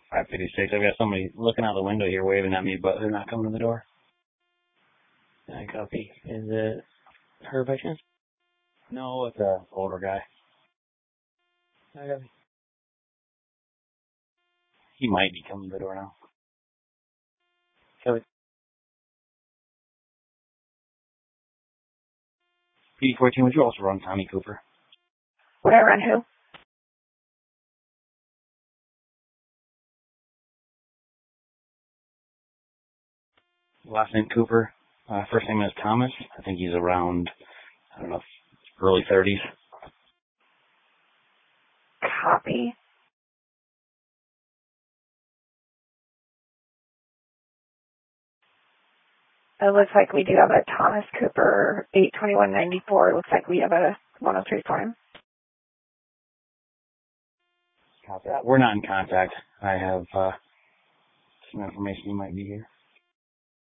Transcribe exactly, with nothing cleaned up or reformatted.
five fifty-six. I've got somebody looking out the window here waving at me, but they're not coming to the door. I copy. Is it her by chance? No, it's a older guy. I copy. He might be coming to the door now. Copy. P D fourteen, would you also run Tommy Cooper? Would I run who? Last name Cooper. Uh, first name is Thomas. I think he's around, I don't know, early thirties. Copy. It looks like we do have a Thomas Cooper eight twenty-one ninety-four. It looks like we have a one oh three for him. Copy that. We're not in contact. I have uh, some information you might be here.